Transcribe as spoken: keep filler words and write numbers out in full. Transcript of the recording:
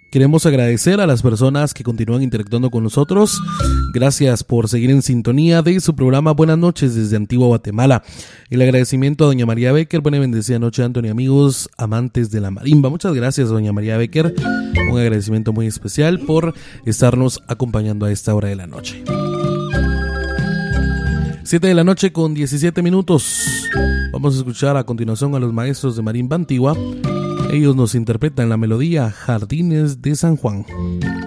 Queremos agradecer a las personas que continúan interactuando con nosotros. Gracias por seguir en sintonía de su programa Buenas noches desde Antigua Guatemala. El agradecimiento a doña María Becker. Buena y bendecida noche, Antonio, amigos amantes de la marimba. Muchas gracias, doña María Becker. Un agradecimiento muy especial por estarnos acompañando a esta hora de la noche. siete de la noche con diecisiete minutos. Vamos a escuchar a continuación a los maestros de marimba antigua. Ellos nos interpretan la melodía Jardines de San Juan.